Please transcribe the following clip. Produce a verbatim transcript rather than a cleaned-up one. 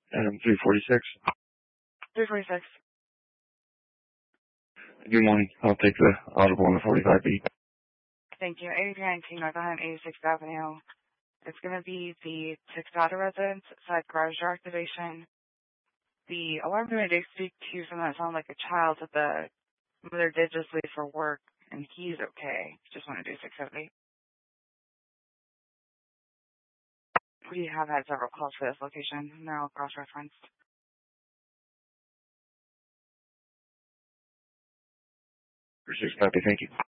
Adam three forty-six. three forty-six. Good morning. I'll take the audible on the forty-five B. Thank you. eighty-three nineteen North one eighty-sixth Avenue. It's going to be the Texada residence, side garage door activation. The alarm unit did speak to someone that sounded like a child, but the mother did just leave for work, and he's okay. Just want to do six seventy. We have had several calls for this location, and they're all cross-referenced. six copy, thank you.